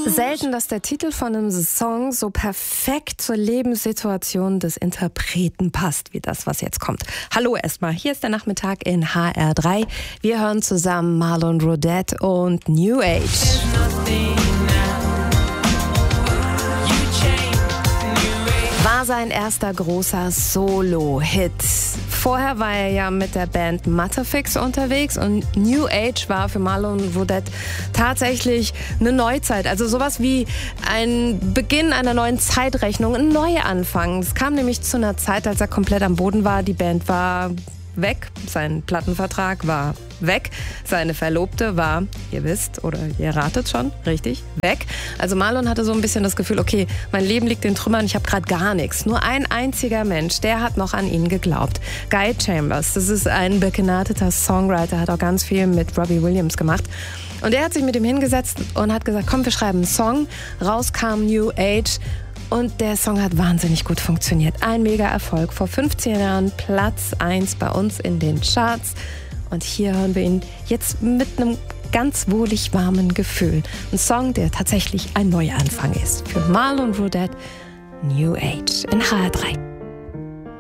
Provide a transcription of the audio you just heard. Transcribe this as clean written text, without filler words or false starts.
Selten, dass der Titel von einem Song so perfekt zur Lebenssituation des Interpreten passt, wie das, was jetzt kommt. Hallo erstmal, hier ist der Nachmittag in HR3. Wir hören zusammen Marlon Roudette und New Age. War sein erster großer Solo-Hit. Vorher war er ja mit der Band Matterfix unterwegs und New Age war für Marlon Roudette tatsächlich eine Neuzeit. Also sowas wie ein Beginn einer neuen Zeitrechnung, ein Neuanfang. Es kam nämlich zu einer Zeit, als er komplett am Boden war. Die Band war weg, sein Plattenvertrag war weg, seine Verlobte war, ihr wisst oder ihr ratet schon, richtig, weg. Also Marlon hatte so ein bisschen das Gefühl, okay, mein Leben liegt in Trümmern, ich habe gerade gar nichts. Nur ein einziger Mensch, der hat noch an ihn geglaubt. Guy Chambers, das ist ein begnadeter Songwriter, hat auch ganz viel mit Robbie Williams gemacht. Und er hat sich mit ihm hingesetzt und hat gesagt, komm, wir schreiben einen Song. Raus kam New Age. Und der Song hat wahnsinnig gut funktioniert. Ein Mega-Erfolg. Vor 15 Jahren Platz 1 bei uns in den Charts. Und hier hören wir ihn jetzt mit einem ganz wohlig warmen Gefühl. Ein Song, der tatsächlich ein Neuanfang ist. Für Marlon Roudette, New Age in HR3.